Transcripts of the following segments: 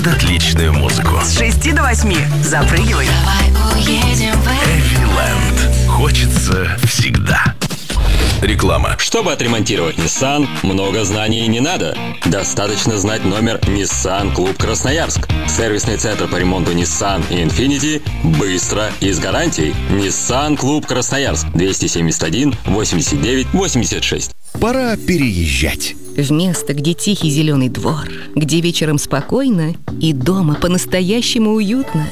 Отличную музыку. С 6 до 8 запрыгивай. Давай уедем в Эвиленд. Хочется всегда. Реклама. Чтобы отремонтировать Nissan, много знаний не надо. Достаточно знать номер Nissan Клуб Красноярск. Сервисный центр по ремонту Nissan и Infiniti быстро и с гарантией. Nissan Клуб Красноярск. 271 89 86. Пора переезжать. В место, где тихий зеленый двор, где вечером спокойно и дома по-настоящему уютно.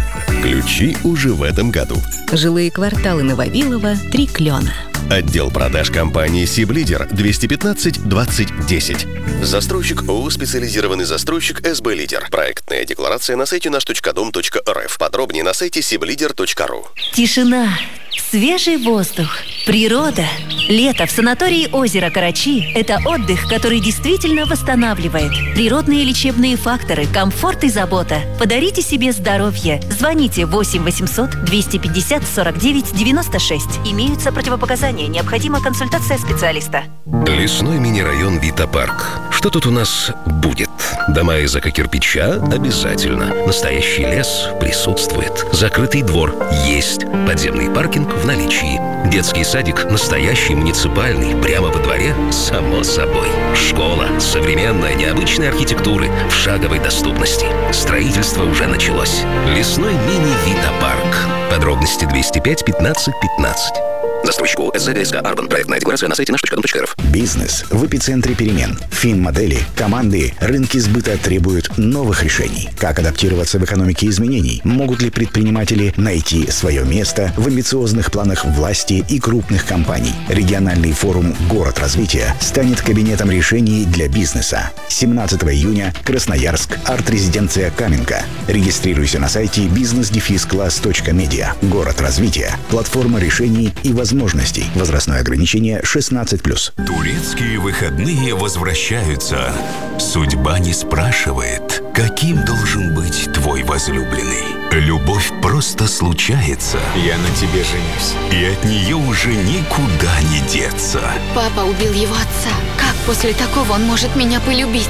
Ключи уже в этом году. Жилые кварталы на Вавилова, 3 Клена. Отдел продаж компании «Сиблидер» 215 20 10. Застройщик ООО «Специализированный застройщик СБ Лидер». Проектная декларация на сайте наш.дом.рф. Подробнее на сайте siblider.ru. Тишина, свежий воздух, природа. Лето в санатории озера Карачи – это отдых, который действительно восстанавливает. Природные лечебные факторы, комфорт и забота. Подарите себе здоровье. Звоните 8 800 250 49 96. Имеются противопоказания. Необходима консультация специалиста. Лесной мини-район Вита-парк. Что тут у нас будет? Дома из эко-кирпича обязательно. Настоящий лес присутствует. Закрытый двор есть. Подземный паркинг в наличии. Детский садик настоящий, муниципальный, прямо во дворе, само собой. Школа современной, необычной архитектуры в шаговой доступности. Строительство уже началось. Лесной мини-Вита-парк. Подробности 205 15 15. Застройщику СЗГСК Арбан. Проектная декларация на сайте наш.дом.рф. Бизнес в эпицентре перемен. Финмодели, команды, рынки сбыта требуют новых решений. Как адаптироваться в экономике изменений? Могут ли предприниматели найти свое место в амбициозных планах власти и крупных компаний? Региональный форум «Город развития» станет кабинетом решений для бизнеса. 17 июня. Красноярск. Арт-резиденция Каменка. Регистрируйся на сайте business-class.media. Город развития. Платформа решений и возможностей. Возрастное ограничение 16+. Турецкие выходные возвращаются. Судьба не спрашивает, каким должен быть твой возлюбленный. Любовь просто случается. Я на тебе женюсь. И от нее уже никуда не деться. Папа убил его отца. Как после такого он может меня полюбить?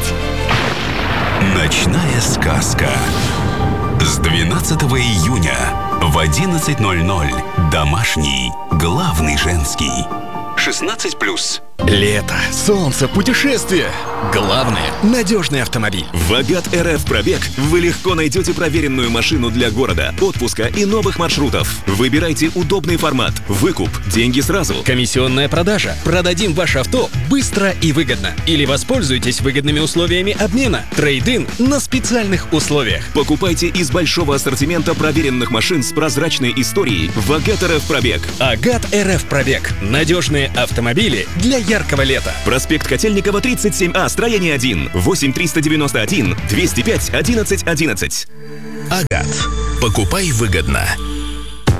Ночная сказка. С 12 июня в 11:00. Домашний, главный женский. 16+. Лето, солнце, путешествия. Главное – надежный автомобиль. В Агат РФ Пробег вы легко найдете проверенную машину для города, отпуска и новых маршрутов. Выбирайте удобный формат, выкуп, деньги сразу. Комиссионная продажа. Продадим ваше авто быстро и выгодно. Или воспользуйтесь выгодными условиями обмена. Трейд-ин на специальных условиях. Покупайте из большого ассортимента проверенных машин с прозрачной историей в Агат РФ Пробег. Агат РФ Пробег. Надежные автомобили для яркого лета. Проспект Котельникова, 37А, строение 1, 8 391 205 11 11. Агат. Покупай выгодно.